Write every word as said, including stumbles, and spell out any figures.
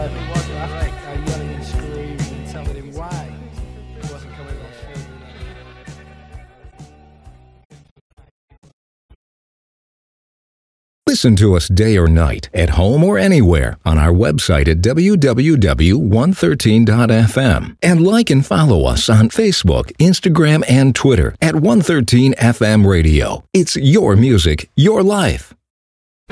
live, it was like uh, yelling and screaming and telling him why it wasn't coming on film. Listen to us day or night, at home or anywhere, on our website at w w w dot one thirteen dot f m. And like and follow us on Facebook, Instagram, and Twitter at one thirteen F M Radio. It's your music, your life.